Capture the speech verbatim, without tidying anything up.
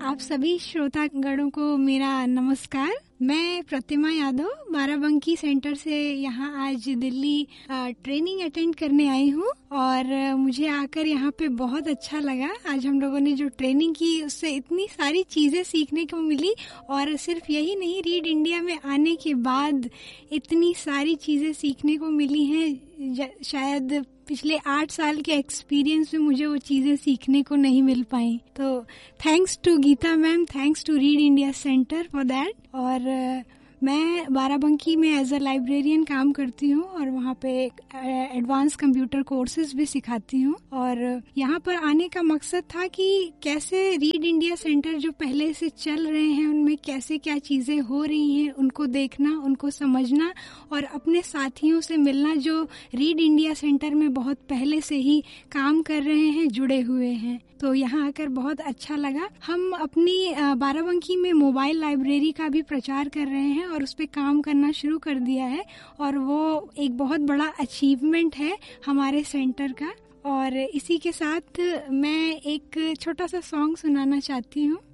आप सभी श्रोतागणों को मेरा नमस्कार। मैं प्रतिमा यादव बाराबंकी सेंटर से यहाँ आज दिल्ली ट्रेनिंग अटेंड करने आई हूँ और मुझे आकर यहाँ पे बहुत अच्छा लगा। आज हम लोगों ने जो ट्रेनिंग की उससे इतनी सारी चीजें सीखने को मिली और सिर्फ यही नहीं, रीड इंडिया में आने के बाद इतनी सारी चीजें सीखने को मिली हैं, शायद पिछले आठ साल के एक्सपीरियंस में मुझे वो चीजें सीखने को नहीं मिल पाई। तो thanks to Gita ma'am, thanks to read India centre for that. और मैं बाराबंकी में एज अ लाइब्रेरियन काम करती हूँ और वहाँ पे एडवांस कंप्यूटर कोर्सेज भी सिखाती हूँ। और यहाँ पर आने का मकसद था कि कैसे रीड इंडिया सेंटर जो पहले से चल रहे हैं उनमें कैसे क्या चीजें हो रही हैं, उनको देखना, उनको समझना और अपने साथियों से मिलना जो रीड इंडिया सेंटर में बहुत पहले से ही काम कर रहे हैं, जुड़े हुए हैं। तो यहाँ आकर बहुत अच्छा लगा। हम अपनी बाराबंकी में मोबाइल लाइब्रेरी का भी प्रचार कर रहे हैं और उस पे काम करना शुरू कर दिया है और वो एक बहुत बड़ा अचीवमेंट है हमारे सेंटर का। और इसी के साथ मैं एक छोटा सा सॉन्ग सुनाना चाहती हूँ।